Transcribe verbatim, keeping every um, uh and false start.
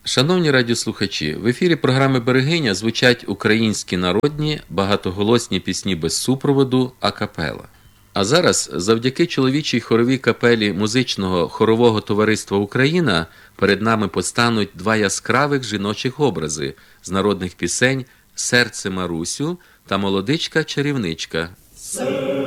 Шановні радіослухачі, в ефірі програми «Берегиня» звучать українські народні багатоголосні пісні без супроводу акапела. А зараз, завдяки чоловічій хоровій капелі музичного хорового товариства «Україна», перед нами постануть два яскравих жіночих образи з народних пісень «Серце Марусю» та «Молодичка-чарівничка».